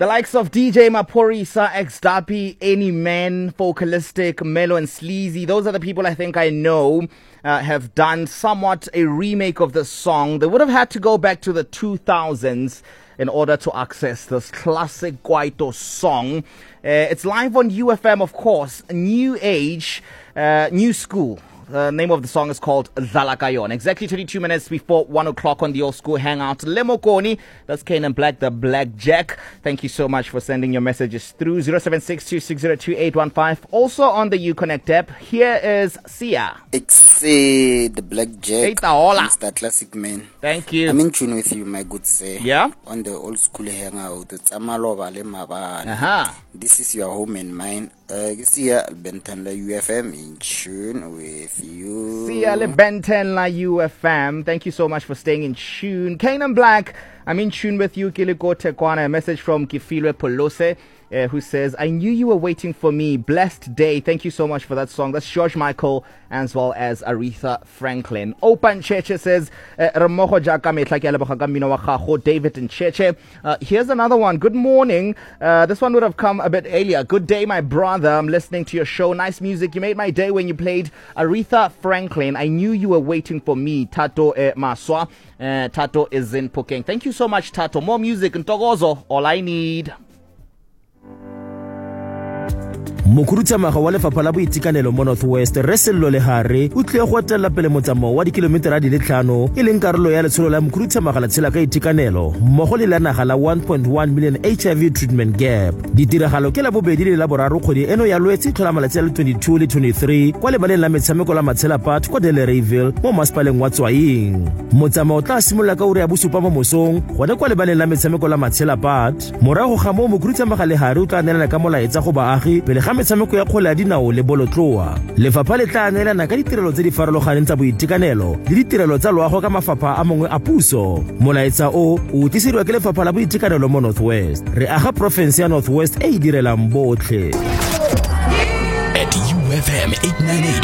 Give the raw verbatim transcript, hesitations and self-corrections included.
The likes of D J Maphorisa, X Dappy, Any Man, Focalistic, Mellow and Sleazy, those are the people I think I know uh, have done somewhat a remake of this song. They would have had to go back to the two thousands in order to access this classic Kwaito song. Uh, it's live on U F M, of course, New Age, uh, New School. The name of the song is called Zalakayon. Exactly twenty-two minutes before one o'clock on the Old School Hangout. Lemokoni, that's Kane Black, the Black Jack. Thank you so much for sending your messages through zero seven six two six zero two eight one five. Also on the Uconnect app, here is Sia. It's uh, the Black Jack. It's that classic man. Thank you. I'm in tune with you, my good sir. Yeah? On the Old School Hangout. It's Amalova Lemaba. Uh-huh. This is your home and mine. Uh, Sia Bentanla U F M in tune with you. Sia Bentanla U F M. Thank you so much for staying in tune. Kane Black, I'm in tune with you. Kiliko Tekwana. A message from Kifilwe Polose. Uh, who says, I knew you were waiting for me. Blessed day. Thank you so much for that song. That's George Michael as well as Aretha Franklin. Open Cheche says, David and Cheche. Uh, here's another one. Good morning. Uh, this one would have come a bit earlier. Good day, my brother. I'm listening to your show. Nice music. You made my day when you played Aretha Franklin. I knew you were waiting for me. Tato eh, Maswa. Uh, Tato is in Pukeng. Thank you so much, Tato. More music in Togozo. All I need. Mokurutsamaga wa lefapha la boitekanelo mo Northwest Resello Lehare o tlile go atela pele motsamao wa dikilometera di le tlhano e leng karolo ya letsholo la mokurutsamaga la tshela ka itekanelo mmogo le la naga la one point one million H I V treatment gap. Ditiragalo ke la bobedi le la boraro kgwedi eno ya lwetse tlhola malatsi a le twenty-two le twenty-three kwa lebaleng la metshameko la Matshela Park kwa Delereyville mo masepaleng wa Tswaing. Motsamao tla simolola ka ura ya bosupa mo mosong gone kwa lebaleng la metshameko la Matshela Park. Morago ga moo mokurutsamaga Lehare o tla neelana ka molaetsa go baagi pele ga metshameko ya kgwele ya dinao le bolotloa. Lefapha le tla neelana ka ditirelo tse di farologaneng tsa boitekanelo le ditirelo tsa loago ka mafapha a mangwe a puso. Molaetsa o o tlisediwa ke lefapha la boitekanelo mo Northwest. Re aga province ya Northwest e e direlang botlhe. At U F M eight ninety-eight